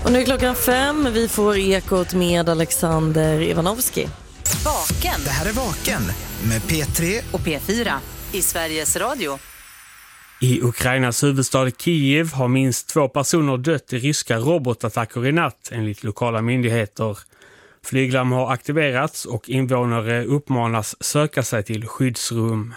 Och nu är klockan 5. Vi får Ekot med Alexander Ivanovski. Vaken. Det här är Vaken med P3 och P4 i Sveriges Radio. I Ukrainas huvudstad Kiev har minst 2 personer dött i ryska robotattacker i natt, enligt lokala myndigheter. Flyglarm har aktiverats och invånare uppmanas söka sig till skyddsrum.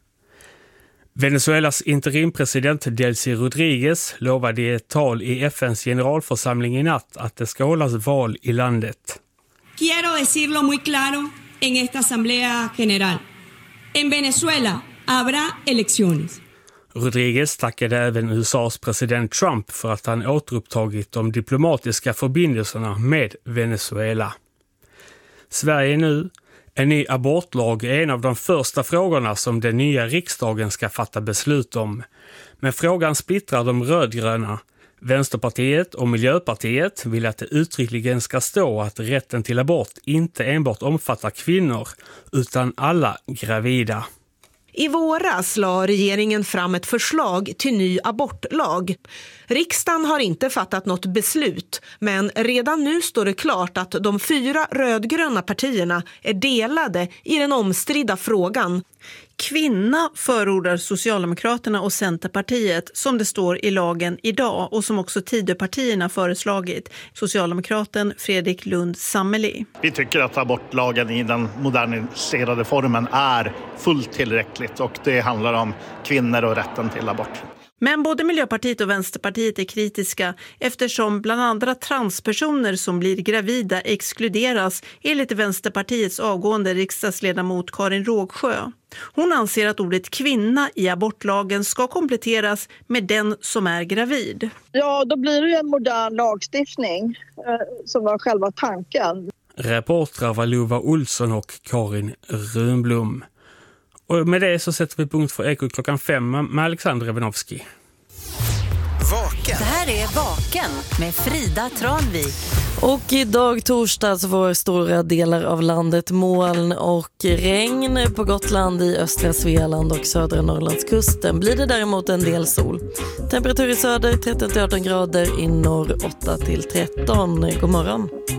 Venezuelas interimpresident Delcy Rodríguez lovade i ett tal i FNs generalförsamling i natt att det ska hållas val i landet. Quiero decirlo muy claro en esta asamblea general. En Venezuela habrá elecciones. Rodríguez tackade även USAs president Trump för att han återupptagit de diplomatiska förbindelserna med Venezuela. Sverige nu. En ny abortlag är en av de första frågorna som den nya riksdagen ska fatta beslut om. Men frågan splittrar de rödgröna. Vänsterpartiet och Miljöpartiet vill att det uttryckligen ska stå att rätten till abort inte enbart omfattar kvinnor utan alla gravida. I våras la regeringen fram ett förslag till ny abortlag. Riksdagen har inte fattat något beslut, men redan nu står det klart att de 4 rödgröna partierna är delade i den omstridda frågan. Kvinna förordar Socialdemokraterna och Centerpartiet som det står i lagen idag och som också Tidöpartierna föreslagit. Socialdemokraten Fredrik Lundh Sammeli. Vi tycker att abortlagen i den moderniserade formen är fullt tillräckligt och det handlar om kvinnor och rätten till abort. Men både Miljöpartiet och Vänsterpartiet är kritiska eftersom bland andra transpersoner som blir gravida exkluderas enligt Vänsterpartiets avgående riksdagsledamot Karin Rågsjö. Hon anser att ordet kvinna i abortlagen ska kompletteras med den som är gravid. Ja, då blir det ju en modern lagstiftning som var själva tanken. Reportrar var Lova Olsson och Karin Runblom. Och med det så sätter vi punkt för Ekot klockan 5 med Alexander Ivanovski. Vaken. Det här är Vaken med Frida Tranvik. Och idag torsdag så får stora delar av landet moln och regn. På Gotland, i östra Svealand och södra Norrlandskusten blir det däremot en del sol. Temperatur i söder 13-18 grader, i norr 8-13. God morgon.